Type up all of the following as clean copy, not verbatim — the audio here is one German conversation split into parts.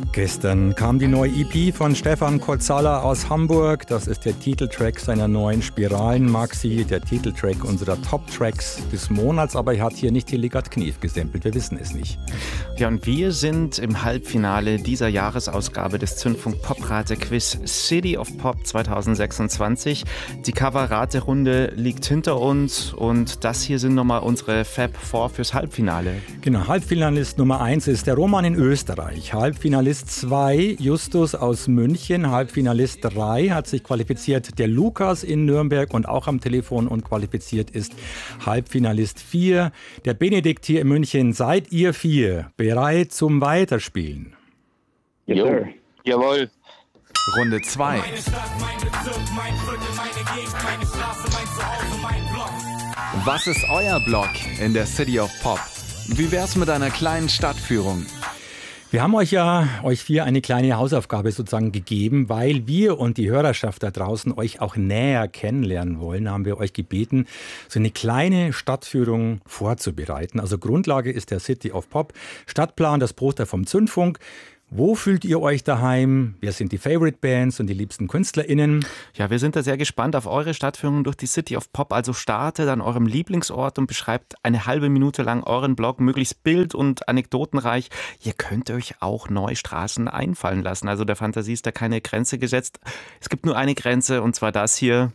Gestern kam die neue EP von Stefan Kotzala aus Hamburg. Das ist der Titeltrack seiner neuen Spiralen-Maxi, der Titeltrack unserer Top-Tracks des Monats. Aber er hat hier nicht Hildegard Knef gesampelt, wir wissen es nicht. Ja, und wir sind im Halbfinale dieser Jahresausgabe des Zündfunk Pop-Rate-Quiz City of Pop 2026. Die Cover-Rate-Runde liegt hinter uns und das hier sind nochmal unsere Fab 4 fürs Halbfinale. Genau, Halbfinalist Nummer 1 ist der Roman in Österreich. Halbfinalist 2 Justus aus München. Halbfinalist 3 hat sich qualifiziert der Lukas in Nürnberg und auch am Telefon und qualifiziert ist Halbfinalist 4 der Benedikt hier in München. Seid ihr 4 bereit zum Weiterspielen? Jo. Jawohl. Runde 2. Was ist euer Block in der City of Pop? Wie wär's mit einer kleinen Stadtführung? Wir haben euch 4 eine kleine Hausaufgabe sozusagen gegeben, weil wir und die Hörerschaft da draußen euch auch näher kennenlernen wollen, haben wir euch gebeten, so eine kleine Stadtführung vorzubereiten. Also Grundlage ist der City of Pop Stadtplan, das Poster vom Zündfunk. Wo fühlt ihr euch daheim? Wer sind die Favorite Bands und die liebsten KünstlerInnen? Ja, wir sind da sehr gespannt auf eure Stadtführung durch die City of Pop. Also startet an eurem Lieblingsort und beschreibt eine halbe Minute lang euren Blog, möglichst bild- und anekdotenreich. Ihr könnt euch auch neue Straßen einfallen lassen. Also der Fantasie ist da keine Grenze gesetzt. Es gibt nur eine Grenze und zwar das hier.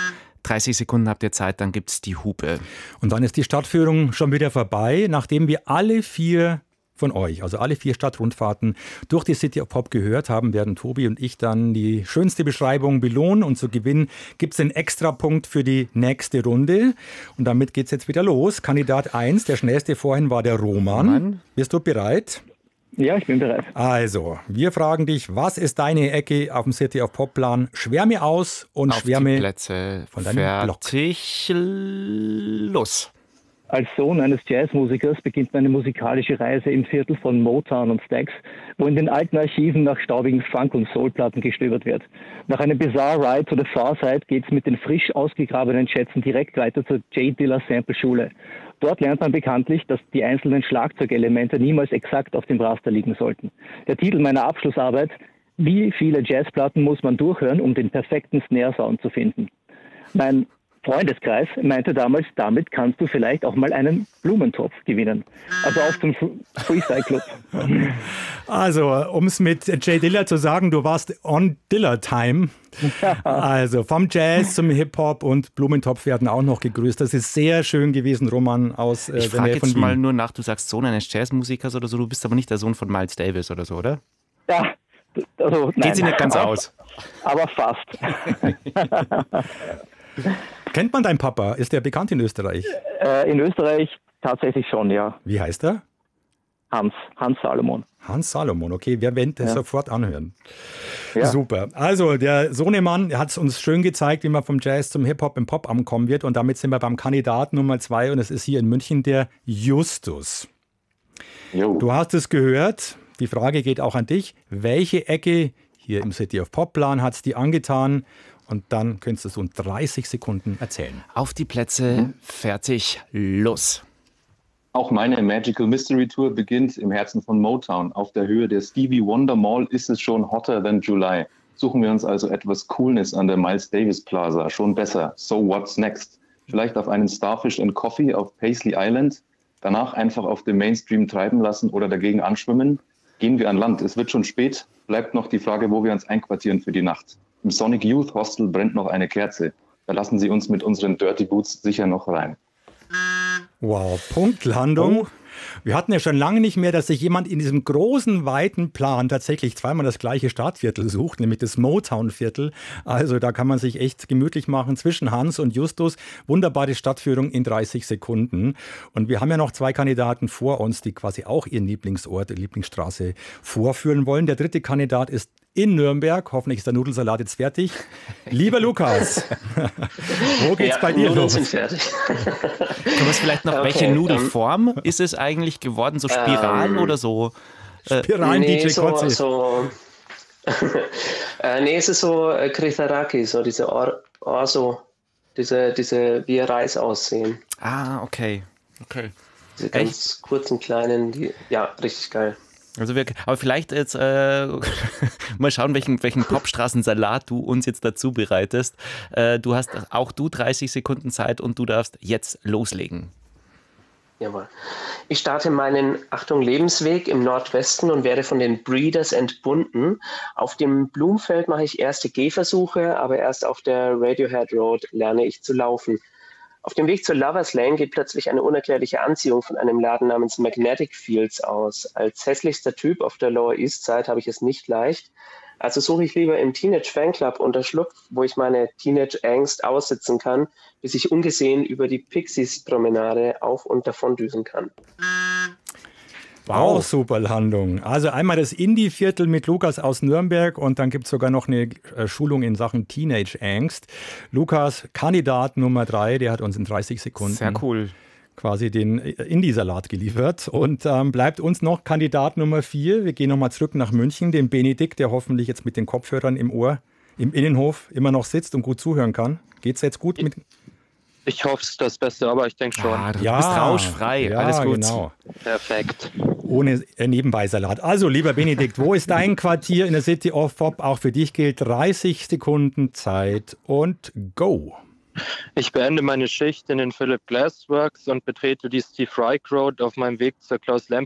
30 Sekunden habt ihr Zeit, dann gibt's die Hupe. Und dann ist die Stadtführung schon wieder vorbei, nachdem wir alle 4 von euch, also alle 4 Stadtrundfahrten durch die City of Pop gehört haben, werden Tobi und ich dann die schönste Beschreibung belohnen und zu gewinnen gibt es einen Extrapunkt für die nächste Runde. Und damit geht es jetzt wieder los. Kandidat 1, der schnellste vorhin war der Roman. Bist du bereit? Ja, ich bin bereit. Also, wir fragen dich, was ist deine Ecke auf dem City of Pop Plan? Schwärme aus und auf schwärme die Plätze von deinem Blog. Fertig, los. Als Sohn eines Jazzmusikers beginnt meine musikalische Reise im Viertel von Motown und Stax, wo in den alten Archiven nach staubigen Funk- und Soulplatten gestöbert wird. Nach einem Bizarre Ride to the Far Side geht es mit den frisch ausgegrabenen Schätzen direkt weiter zur J. Dilla Sample Schule. Dort lernt man bekanntlich, dass die einzelnen Schlagzeugelemente niemals exakt auf dem Raster liegen sollten. Der Titel meiner Abschlussarbeit: Wie viele Jazzplatten muss man durchhören, um den perfekten Snare-Sound zu finden? Mein Freundeskreis meinte damals, damit kannst du vielleicht auch mal einen Blumentopf gewinnen. Also auf zum Freestyle Club. Also, um es mit J. Dilla zu sagen, du warst on Dilla Time. Also vom Jazz zum Hip-Hop und Blumentopf werden auch noch gegrüßt. Das ist sehr schön gewesen, Roman aus Ich frage jetzt mal nur nach, du sagst Sohn eines Jazzmusikers oder so, du bist aber nicht der Sohn von Miles Davis oder so, oder? Ja, also nein. Geht sie nicht ganz aus. Aber fast. Kennt man deinen Papa? Ist der bekannt in Österreich? In Österreich tatsächlich schon, ja. Wie heißt er? Hans Salomon. Hans Salomon, okay, wir werden das sofort anhören. Ja. Super. Also der Sohnemann hat es uns schön gezeigt, wie man vom Jazz zum Hip-Hop im Pop ankommen wird. Und damit sind wir beim Kandidaten Nummer 2 und es ist hier in München der Justus. Jo. Du hast es gehört, die Frage geht auch an dich. Welche Ecke hier im City of Pop Plan hat es dir angetan? Und dann könntest du es in 30 Sekunden erzählen. Auf die Plätze, fertig, los. Auch meine Magical Mystery Tour beginnt im Herzen von Motown. Auf der Höhe der Stevie Wonder Mall ist es schon hotter than July. Suchen wir uns also etwas Coolness an der Miles Davis Plaza. Schon besser. So what's next? Vielleicht auf einen Starfish and Coffee auf Paisley Island. Danach einfach auf dem Mainstream treiben lassen oder dagegen anschwimmen. Gehen wir an Land. Es wird schon spät. Bleibt noch die Frage, wo wir uns einquartieren für die Nacht. Im Sonic Youth Hostel brennt noch eine Kerze. Da lassen Sie uns mit unseren Dirty Boots sicher noch rein. Wow, Punktlandung. Oh. Wir hatten ja schon lange nicht mehr, dass sich jemand in diesem großen, weiten Plan tatsächlich zweimal das gleiche Stadtviertel sucht, nämlich das Motown-Viertel. Also da kann man sich echt gemütlich machen zwischen Hans und Justus. Wunderbare Stadtführung in 30 Sekunden. Und wir haben ja noch 2 Kandidaten vor uns, die quasi auch ihren Lieblingsort, Lieblingsstraße vorführen wollen. Der dritte Kandidat ist in Nürnberg. Hoffentlich ist der Nudelsalat jetzt fertig. Lieber Lukas, wo geht's bei dir los? Sind fertig. Thomas, vielleicht noch, welche Nudelform ist es eigentlich geworden? So Spiralen oder so? Spiralen-DJ Kotze. Nee, es ist so Kritharaki, so diese diese wie Reis aussehen. Ah, okay. Diese ganz kurzen, kleinen, ja, richtig geil. Also aber vielleicht jetzt mal schauen, welchen Popstraßensalat du uns jetzt dazu bereitest. Du hast auch 30 Sekunden Zeit und du darfst jetzt loslegen. Jawohl. Ich starte meinen, Achtung, Lebensweg im Nordwesten und werde von den Breeders entbunden. Auf dem Blumfeld mache ich erste Gehversuche, aber erst auf der Radiohead Road lerne ich zu laufen. Auf dem Weg zur Lovers Lane geht plötzlich eine unerklärliche Anziehung von einem Laden namens Magnetic Fields aus. Als hässlichster Typ auf der Lower East Side habe ich es nicht leicht. Also suche ich lieber im Teenage Fanclub Unterschlupf, wo ich meine Teenage-Angst aussitzen kann, bis ich ungesehen über die Pixies-Promenade auf- und davondüsen kann. Wow, super Landung. Also einmal das Indie-Viertel mit Lukas aus Nürnberg und dann gibt es sogar noch eine Schulung in Sachen Teenage-Angst. Lukas, Kandidat Nummer 3, der hat uns in 30 Sekunden sehr cool quasi den Indie-Salat geliefert. Und bleibt uns noch Kandidat Nummer 4. Wir gehen nochmal zurück nach München, den Benedikt, der hoffentlich jetzt mit den Kopfhörern im Ohr im Innenhof immer noch sitzt und gut zuhören kann. Geht's jetzt gut mit... Ich hoffe, es ist das Beste, aber ich denke schon. Du bist rauschfrei, ja, alles gut. Genau. Perfekt. Ohne Nebenbeisalat. Also, lieber Benedikt, wo ist dein Quartier in der City of Pop? Auch für dich gilt 30 Sekunden Zeit und go. Ich beende meine Schicht in den Philip Glass Works und betrete die Steve Reich Road auf meinem Weg zur Klaus